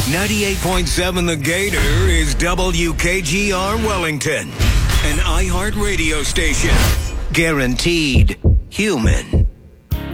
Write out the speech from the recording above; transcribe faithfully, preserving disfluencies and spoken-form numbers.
ninety-eight point seven The Gator is W K G R Wellington, an iHeart radio station. Guaranteed human.